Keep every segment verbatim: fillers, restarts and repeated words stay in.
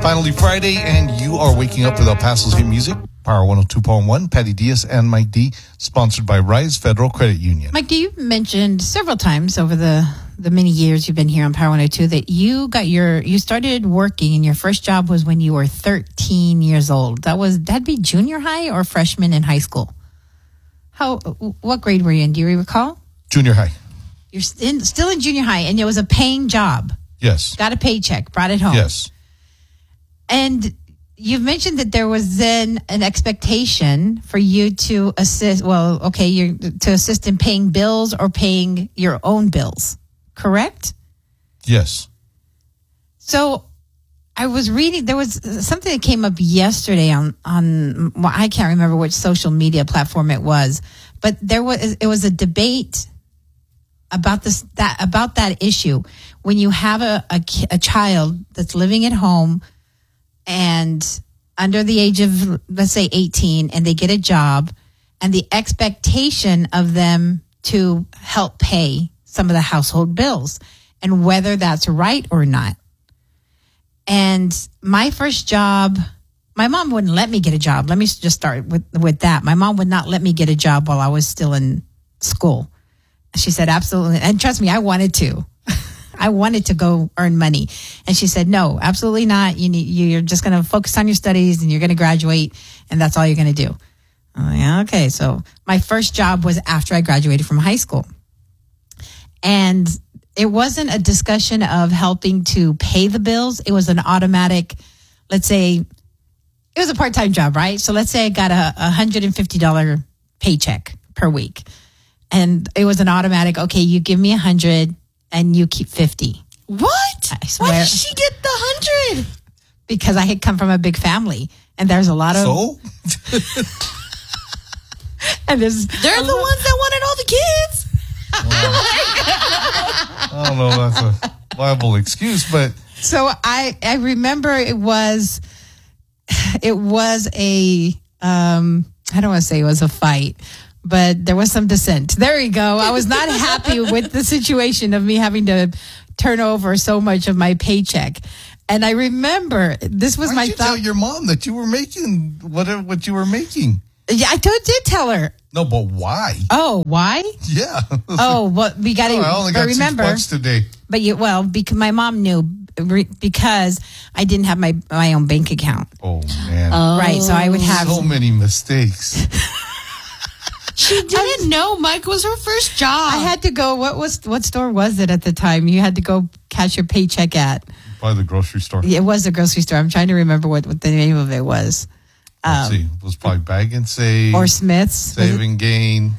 finally Friday, and you are waking up with El Paso's hit music. Power one oh two point one, Patty Diaz and Mike D, sponsored by Rise Federal Credit Union. Mike D, you've mentioned several times over the, the many years you've been here on Power one oh two that you got your, you started working and your first job was when you were thirteen years old. That was, that'd be junior high or freshman in high school. How, what grade were you in? Do you recall? Junior high. You're in, still in junior high, and it was a paying job. Yes. Got a paycheck, brought it home. Yes. And you've mentioned that there was then an expectation for you to assist. Well, okay, you're to assist in paying bills or paying your own bills, correct? Yes. So I was reading, there was something that came up yesterday on, on, well, I can't remember which social media platform it was, but there was, it was a debate about this, that, about that issue. When you have a, a, a child that's living at home and under the age of, let's say, eighteen, and they get a job, and the expectation of them to help pay some of the household bills, and whether that's right or not. And my first job, my mom wouldn't let me get a job. Let me just start with, with that. My mom would not let me get a job while I was still in school. She said, absolutely. And trust me, I wanted to. I wanted to go earn money. And she said, no, absolutely not. You need, you're just going to focus on your studies and you're going to graduate and that's all you're going to do. Oh, yeah, okay. So my first job was after I graduated from high school. And it wasn't a discussion of helping to pay the bills. It was an automatic, let's say, it was a part-time job, right? So let's say I got a one hundred fifty dollars paycheck per week. And it was an automatic, okay, you give me one hundred and you keep fifty. What? I swear. Why did she get the one hundred? Because I had come from a big family. And there's a lot of... So? and there's They're the little, ones that wanted all the kids. I don't know if that's a viable excuse, but... So I, I remember it was... It was a... Um, I don't want to say it was a fight, but there was some dissent. There you go. I was not happy with the situation of me having to turn over so much of my paycheck. And I remember this was Why my did you thought. tell your mom that you were making whatever what you were making? Yeah, I told, did tell her. No, but why? Oh, why? Yeah. Oh, well, we got to oh, I only got remember. six bucks today. But you, well, because my mom knew because I didn't have my my own bank account. Oh man. Oh. Right, so I would have so many mistakes. She didn't know Mike was her first job. I had to go. What was what store was it at the time? You had to go cash your paycheck at. By the grocery store. It was a grocery store. I'm trying to remember what, what the name of it was. Let's Um, see. It was probably Bag and Save. or Smith's. Save and Gain.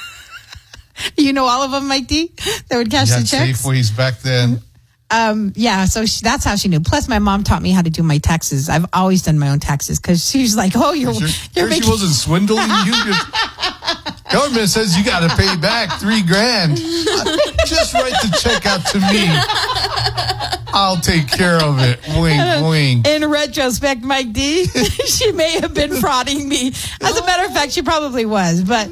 You know all of them, Mike D? That would cash You the had checks? Safeways back then. Um, yeah, so she, that's how she knew. Plus, my mom taught me how to do my taxes. I've always done my own taxes because she's like, "Oh, you're Sure, you're sure making." she wasn't swindling you. Government says you got to pay back three grand. Just write the check out to me. I'll take care of it. Wink, wink. In retrospect, Mike D, she may have been frauding me. As a matter of fact, she probably was. But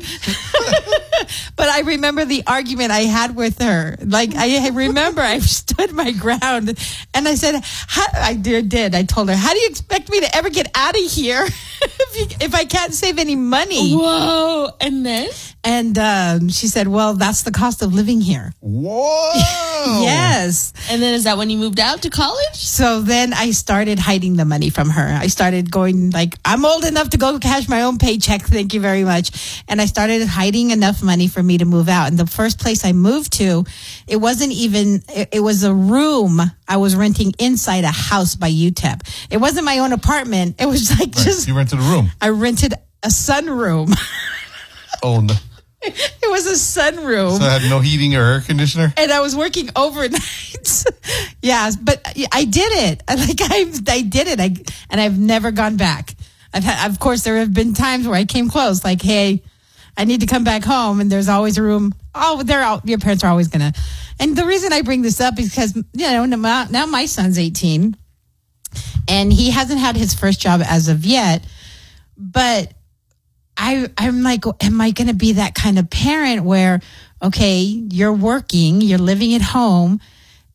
but I remember the argument I had with her. Like, I remember I stood my ground. And I said, how, I did, did. I told her, how do you expect me to ever get out of here if, you, if I can't save any money? Whoa. And then? And um, she said, well, that's the cost of living here. Whoa. Yes. And then is that when you moved out to college? So then I started hiding the money from her. I started going like, I'm old enough to go cash my own paycheck. Thank you very much. And I started hiding enough money for me to move out. And the first place I moved to, it wasn't even, it, it was a room I was renting inside a house by U T E P. It wasn't my own apartment. It was like Right. just, You rented a room. I rented a sunroom. Oh, no. It was a sunroom. So it had no heating or air conditioner? And I was working overnight. Yeah, but I did it. Like I, I did it. I and I've never gone back. I've had, of course, there have been times where I came close. Like, hey, I need to come back home, and there's always a room. Oh, they're all, your parents are always gonna. And the reason I bring this up is because you know now, now my son's eighteen, and he hasn't had his first job as of yet, but. I, I'm like, am I going to be that kind of parent where, okay, you're working, you're living at home,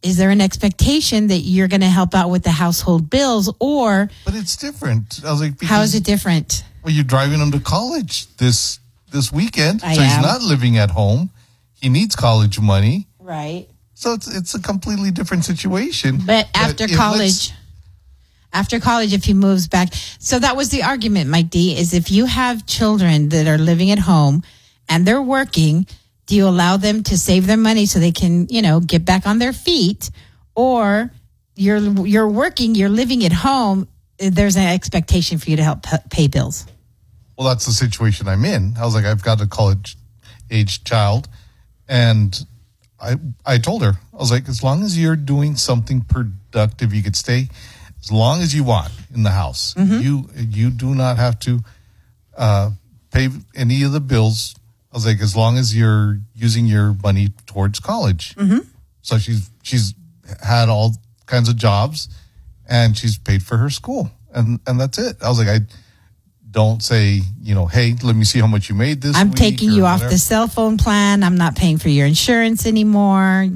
is there an expectation that you're going to help out with the household bills, or? But it's different. I was like, How is it different? Well, you're driving him to college this this weekend, I so am. he's not living at home. He needs college money, Right. so it's it's a completely different situation. But after it college, lets- after college, if he moves back, so that was the argument, Mike D, is if you have children that are living at home and they're working, do you allow them to save their money so they can, you know, get back on their feet? Or you're you're working, you're living at home, there's an expectation for you to help p- pay bills. Well, that's the situation I'm in. I was like, I've got a college-age child, and I I told her, I was like, as long as you're doing something productive, you could stay as long as you want in the house. Mm-hmm. You you do not have to uh, pay any of the bills. I was like, as long as you're using your money towards college. Mm-hmm. So she's she's had all kinds of jobs, and she's paid for her school, and and that's it. I was like, I don't say, you know, hey, let me see how much you made this I'm week taking or you off whatever. the cell phone plan. I'm not paying for your insurance anymore.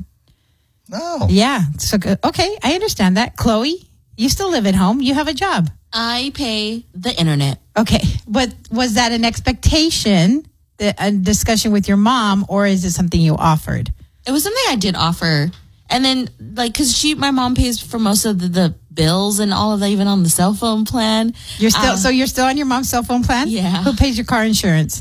No. Yeah. So okay, I understand that. Chloe, you still live at home. You have a job. I pay the internet. Okay. But was that an expectation, a discussion with your mom, or is it something you offered? It was something I did offer. And then, like, because she, my mom pays for most of the, the bills and all of that, even on the cell phone plan. You're still Um, so you're still on your mom's cell phone plan? Yeah. Who pays your car insurance?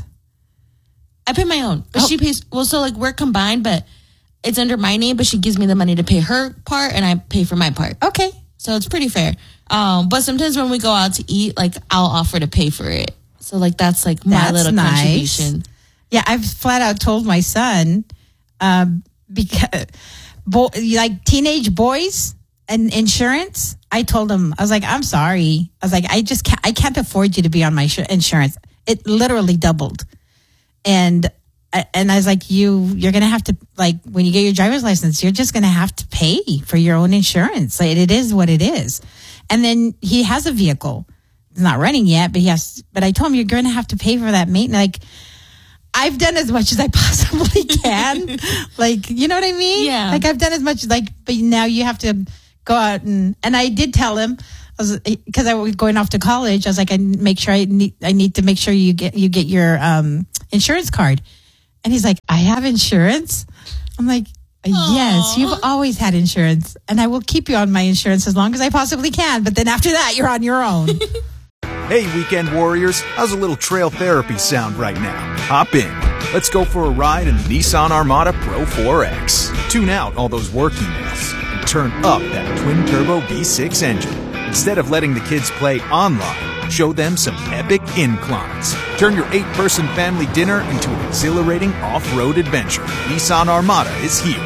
I pay my own, but Oh. she pays. Well, so like we're combined, but it's under my name. But she gives me the money to pay her part, and I pay for my part. Okay. So it's pretty fair. Um, but sometimes when we go out to eat, like I'll offer to pay for it. So like that's like my That's little nice. contribution. Yeah, I've flat out told my son, um, because bo- like teenage boys and insurance. I told him, I was like, I'm sorry. I was like, I just can't, I can't afford you to be on my sh- insurance. It literally doubled. And, and I was like, you, you're going to have to, like, when you get your driver's license, you're just going to have to pay for your own insurance. Like, it is what it is. And then he has a vehicle. It's not running yet, but he has, but I told him, you're going to have to pay for that maintenance. Like, I've done as much as I possibly can. Like, you know what I mean? Yeah. Like, I've done as much, like, but now you have to go out and, and I did tell him, I was, because I was going off to college, I was like, I make sure I need, I need to make sure you get, you get your, um, insurance card. And he's like, I have insurance? I'm like, yes, Aww. you've always had insurance, and I will keep you on my insurance as long as I possibly can. But then after that, you're on your own. Hey, weekend warriors, how's a little trail therapy sound right now? Hop in. Let's go for a ride in the Nissan Armada Pro four X. Tune out all those work emails and turn up that twin-turbo V six engine. Instead of letting the kids play online, show them some epic inclines. Turn your eight-person family dinner into an exhilarating off-road adventure. Nissan Armada is here.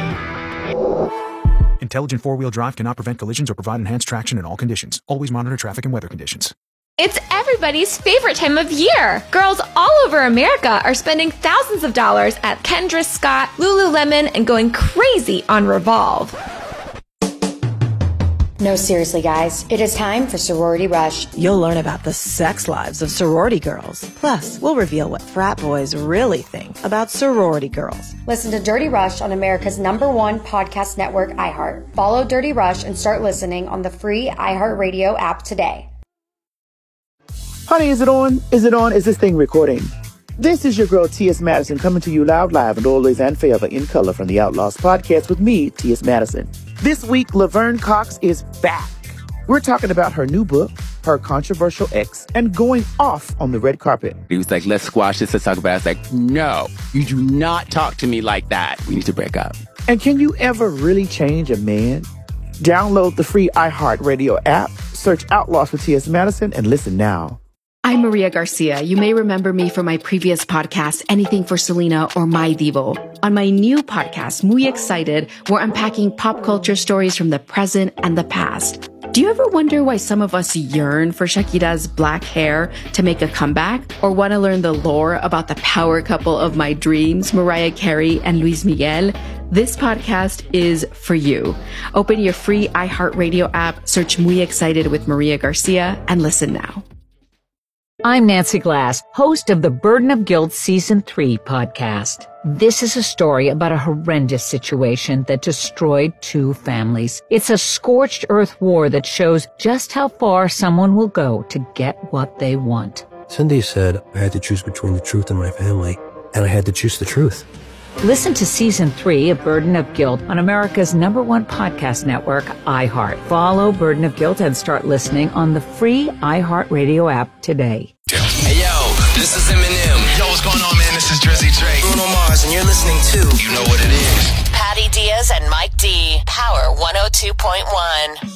Intelligent four-wheel drive cannot prevent collisions or provide enhanced traction in all conditions. Always monitor traffic and weather conditions. It's everybody's favorite time of year. Girls all over America are spending thousands of dollars at Kendra Scott, Lululemon, and going crazy on Revolve. No, seriously, guys. It is time for Sorority Rush. You'll learn about the sex lives of sorority girls. Plus, we'll reveal what frat boys really think about sorority girls. Listen to Dirty Rush on America's number one podcast network, iHeart. Follow Dirty Rush and start listening on the free iHeartRadio app today. Honey, is it on? Is it on? Is this thing recording? This is your girl, T S. Madison, coming to you loud, live, and always and forever in color from the Outlaws podcast with me, T S. Madison. This week, Laverne Cox is back. We're talking about her new book, her controversial ex, and going off on the red carpet. He was like, let's squash this, let's talk about it. I was like, no, you do not talk to me like that. We need to break up. And can you ever really change a man? Download the free iHeartRadio app, search Outlaws with T S. Madison, and listen now. I'm Maria Garcia. You may remember me from my previous podcast, Anything for Selena or My Divo. On my new podcast, Muy Excited, we're unpacking pop culture stories from the present and the past. Do you ever wonder why some of us yearn for Shakira's black hair to make a comeback? Or want to learn the lore about the power couple of my dreams, Mariah Carey and Luis Miguel? This podcast is for you. Open your free iHeartRadio app, search Muy Excited with Maria Garcia, and listen now. I'm Nancy Glass, host of the Burden of Guilt Season three podcast. This is a story about a horrendous situation that destroyed two families. It's a scorched earth war that shows just how far someone will go to get what they want. Cindy said I had to choose between the truth and my family, and I had to choose the truth. Listen to Season three of Burden of Guilt on America's number one podcast network, iHeart. Follow Burden of Guilt and start listening on the free iHeartRadio app today. Hey, yo, this is Eminem. Yo, what's going on, man? This is Drizzy Drake. Bruno Mars, and you're listening to You Know What It Is. Patty Diaz and Mike D. Power one oh two point one.